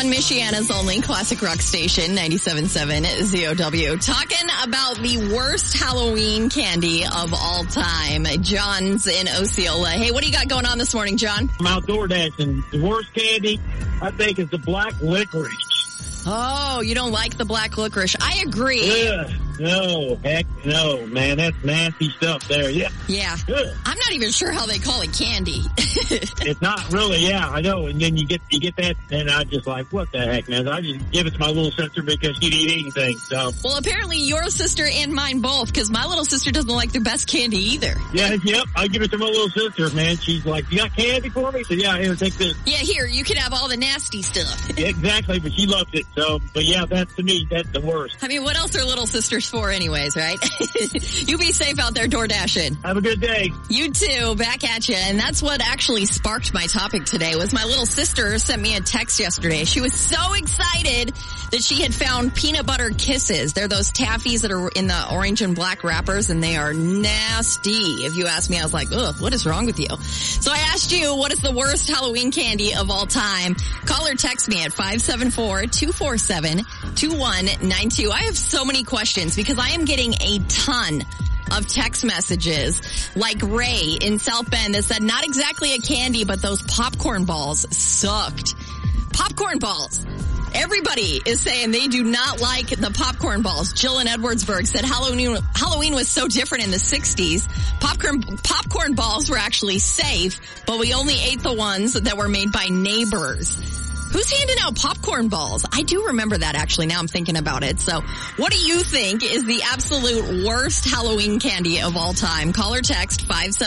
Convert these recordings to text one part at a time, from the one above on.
on Michiana's only classic rock station, 97.7 ZOW. Talking about the worst Halloween candy of all time. John's in Osceola. Hey, what do you got going on this morning, John? I'm outdoor dancing. The worst candy, I think, is the black licorice. Oh, you don't like the black licorice. I agree. Ugh, no, heck no, man. That's nasty stuff there. Yeah. Yeah. Ugh. I'm not even sure how they call it candy. It's not really, yeah, I know. And then you get that, and I just like, what the heck, man? I just give it to my little sister because she'd eat anything, so. Well, apparently your sister and mine both, because my little sister doesn't like their best candy either. Yeah, yep, I give it to my little sister, man. She's like, you got candy for me? I said, yeah, here, take this. Yeah, here, you can have all the nasty stuff. Yeah, exactly, but she loves it, so, but yeah, that's, to me, that's the worst. I mean, what else are little sisters for anyways, right? You be safe out there door dashing. Have a good day. You too, back at you. And that's what actually sparked my topic today was my little sister sent me a text yesterday. She was so excited that she had found peanut butter kisses. They're those taffies that are in the orange and black wrappers, and they are nasty. If you ask me, I was like, ugh, what is wrong with you? So I asked you, what is the worst Halloween candy of all time? Call or text me at 574-247-2192. I have so many questions because I am getting a ton of text messages like Ray in South Bend that said not exactly a candy, but those popcorn balls sucked. Popcorn balls. Everybody is saying they do not like the popcorn balls. Jill in Edwardsburg said Halloween was so different in the 60s. Popcorn balls were actually safe, but we only ate the ones that were made by neighbors. Who's handing out popcorn balls? I do remember that actually, now I'm thinking about it. So what do you think is the absolute worst Halloween candy of all time? Call or text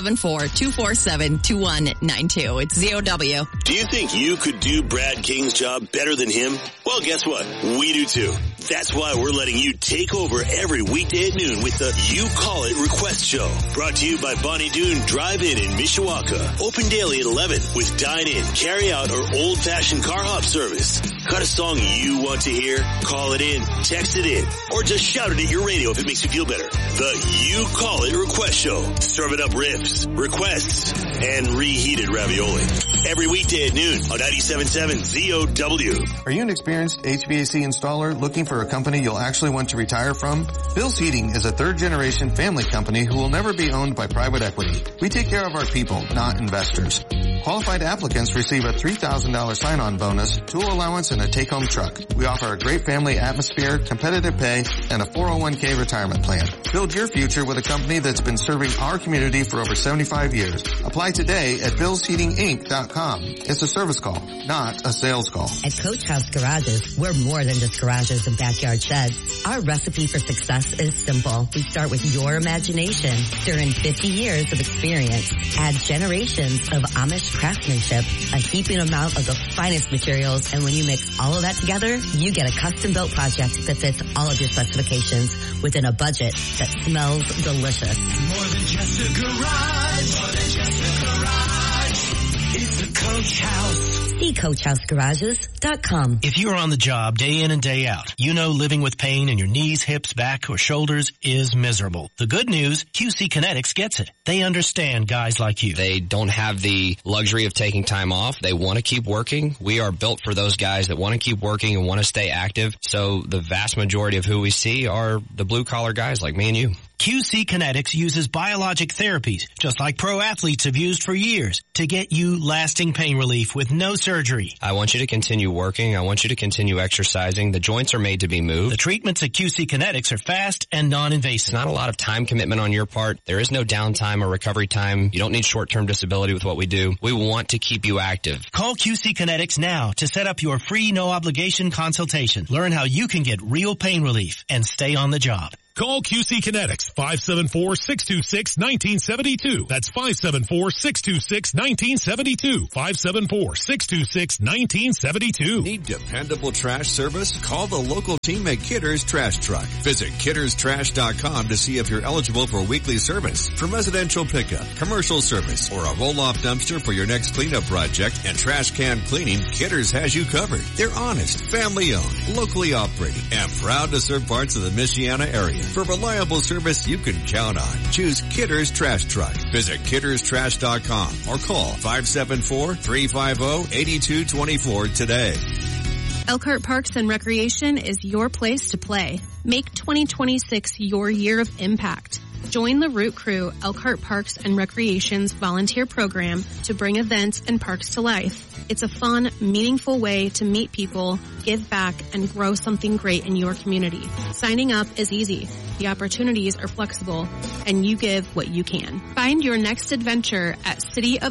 574-247-2192. It's ZOW. Do you think you could do Brad King's job better than him? Well, guess what? We do too. That's why we're letting you take over every weekday at noon with the You Call It Request Show. Brought to you by Bonnie Doon Drive-In in Mishawaka. Open daily at 11 with dine-in, carry-out, or old-fashioned car hop service. Got a song you want to hear? Call it in, text it in, or just shout it at your radio if it makes you feel better. The You Call It Request Show. Serving up riffs, requests, and reheated ravioli. Every weekday at noon on 97.7 ZOW. Are you an experienced HVAC installer looking for a company you'll actually want to retire from? Bill's Heating is a third-generation family company who will never be owned by private equity. We take care of our people, not investors. Qualified applicants receive a $3,000 sign-on bonus, tool allowance, and a take-home truck. We offer a great family atmosphere, competitive pay, and a 401k retirement plan. Build your future with a company that's been serving our community for over 75 years. Apply today at billsheatinginc.com. It's a service call, not a sales call. At Coach House Garages, we're more than just garages and backyard sheds. Our recipe for success is simple. We start with your imagination. During 50 years of experience, add generations of Amish craftsmanship, a heaping amount of the finest materials, and when you mix all of that together, you get a custom-built project that fits all of your specifications within a budget that smells delicious. More than just a garage. More than just a garage. It's a Coach House. See CoachHouseGarages.com. If you're on the job day in and day out, you know living with pain in your knees, hips, back, or shoulders is miserable. The good news, QC Kinetics gets it. They understand guys like you. They don't have the luxury of taking time off. They want to keep working. We are built for those guys that want to keep working and want to stay active. So the vast majority of who we see are the blue-collar guys like me and you. QC Kinetics uses biologic therapies, just like pro athletes have used for years, to get you lasting pain relief with no surgery. I want you to continue working. I want you to continue exercising. The joints are made to be moved. The treatments at QC Kinetics are fast and non-invasive. Not a lot of time commitment on your part. There is no downtime or recovery time. You don't need short-term disability with what we do. We want to keep you active. Call QC Kinetics now to set up your free no-obligation consultation. Learn how you can get real pain relief and stay on the job. Call QC Kinetics, 574-626-1972. That's 574-626-1972. 574-626-1972. Need dependable trash service? Call the local team at Kidder's Trash Truck. Visit kidderstrash.com to see if you're eligible for weekly service. From residential pickup, commercial service, or a roll-off dumpster for your next cleanup project and trash can cleaning, Kidder's has you covered. They're honest, family-owned, locally operating, and proud to serve parts of the Michiana area. For reliable service you can count on, choose Kidder's Trash Truck. Visit kidderstrash.com or call 574-350-8224 today. Elkhart Parks and Recreation is your place to play. Make 2026 your year of impact. Join the Root Crew Elkhart Parks and Recreation's volunteer program to bring events and parks to life. It's a fun, meaningful way to meet people, give back, and grow something great in your community. Signing up is easy. The opportunities are flexible, and you give what you can. Find your next adventure at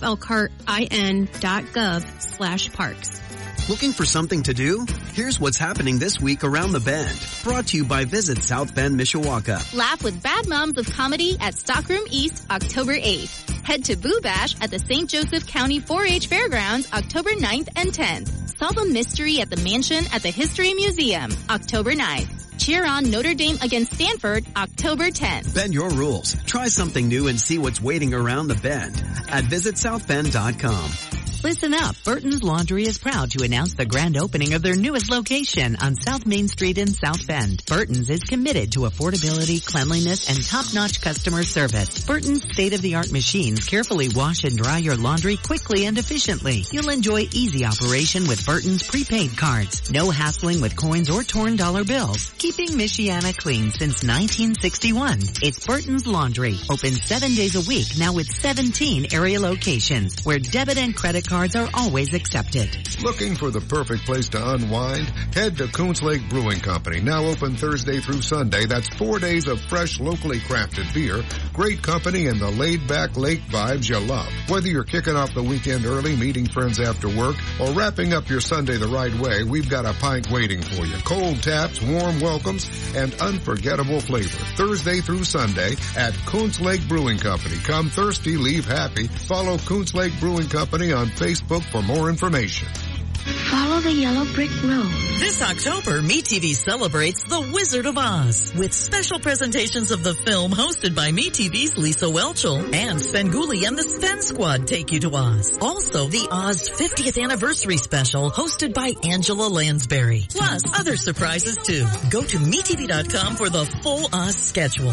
cityofelkhartin.gov/parks. Looking for something to do? Here's what's happening this week around the Bend. Brought to you by Visit South Bend, Mishawaka. Laugh with Bad Moms of Comedy at Stockroom East, October 8th. Head to Boo Bash at the St. Joseph County 4-H Fairgrounds, October 9th and 10th. Solve a mystery at the Mansion at the History Museum, October 9th. Cheer on Notre Dame against Stanford, October 10th. Bend your rules. Try something new and see what's waiting around the Bend at visitsouthbend.com. Listen up. Burton's Laundry is proud to announce the grand opening of their newest location on South Main Street in South Bend. Burton's is committed to affordability, cleanliness, and top-notch customer service. Burton's state-of-the-art machines carefully wash and dry your laundry quickly and efficiently. You'll enjoy easy operation with Burton's prepaid cards. No hassling with coins or torn dollar bills. Keeping Michiana clean since 1961. It's Burton's Laundry. Open 7 days a week now with 17 area locations where debit and credit cards are always accepted. Looking for the perfect place to unwind? Head to Coons Lake Brewing Company, now open Thursday through Sunday. That's 4 days of fresh, locally crafted beer, great company, and the laid-back lake vibes you love. Whether you're kicking off the weekend early, meeting friends after work, or wrapping up your Sunday the right way, we've got a pint waiting for you. Cold taps, warm welcomes, and unforgettable flavor. Thursday through Sunday at Coons Lake Brewing Company. Come thirsty, leave happy. Follow Coons Lake Brewing Company on Facebook for more information. Follow the yellow brick road. This October, MeTV celebrates The Wizard of Oz with special presentations of the film hosted by MeTV's Lisa Whelchel and Svengoolie and the Sven Squad take you to Oz. Also, the Oz 50th anniversary special hosted by Angela Lansbury. Plus, other surprises too. Go to MeTV.com for the full Oz schedule.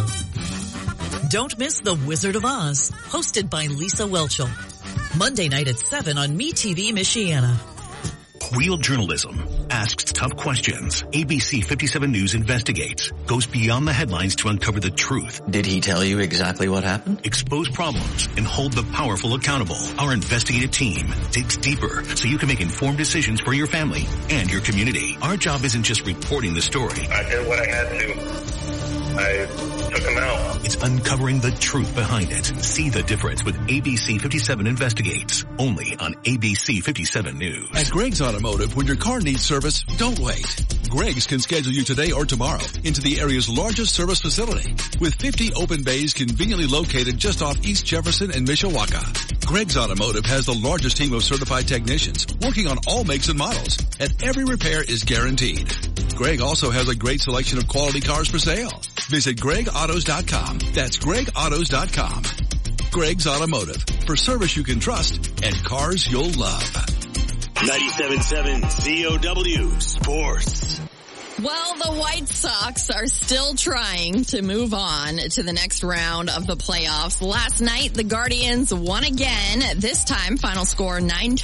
Don't miss The Wizard of Oz, hosted by Lisa Whelchel. Monday night at 7 on MeTV Michiana. Real journalism asks tough questions. ABC 57 News investigates, goes beyond the headlines to uncover the truth. Did he tell you exactly what happened? Expose problems and hold the powerful accountable. Our investigative team digs deeper so you can make informed decisions for your family and your community. Our job isn't just reporting the story. I did what I had to. I took him out. It's uncovering the truth behind it. See the difference with ABC 57 Investigates, only on ABC 57 News. At Greg's Automotive, when your car needs service, don't wait. Greg's can schedule you today or tomorrow into the area's largest service facility with 50 open bays conveniently located just off East Jefferson and Mishawaka. Greg's Automotive has the largest team of certified technicians working on all makes and models, and every repair is guaranteed. Greg also has a great selection of quality cars for sale. Visit GregAutos.com. That's GregAutos.com. Greg's Automotive. For service you can trust and cars you'll love. 97.7 COW Sports. Well, the White Sox are still trying to move on to the next round of the playoffs. Last night, the Guardians won again. This time, final score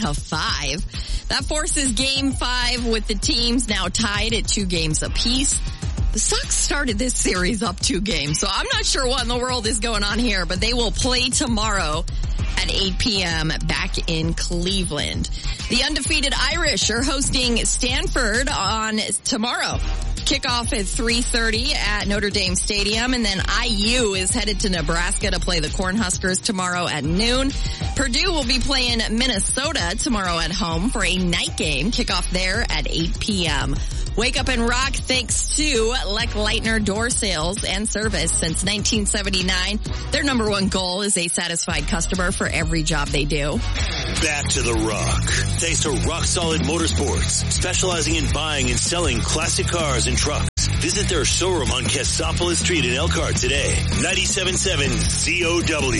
9-5. That forces Game 5 with the teams now tied at 2 games apiece. The Sox started this series up 2 games, so I'm not sure what in the world is going on here, but they will play tomorrow at 8 p.m. back in Cleveland. The undefeated Irish are hosting Stanford on tomorrow. Kickoff at 3:30 at Notre Dame Stadium, and then IU is headed to Nebraska to play the Cornhuskers tomorrow at noon. Purdue will be playing Minnesota tomorrow at home for a night game. Kickoff there at 8 p.m. Wake up and rock thanks to Leck Leitner Door Sales and Service. Since 1979, their number one goal is a satisfied customer for every job they do. Back to the rock. Thanks to Rock Solid Motorsports, specializing in buying and selling classic cars and trucks. Visit their showroom on Cassopolis Street in Elkhart today. 97.7 COW.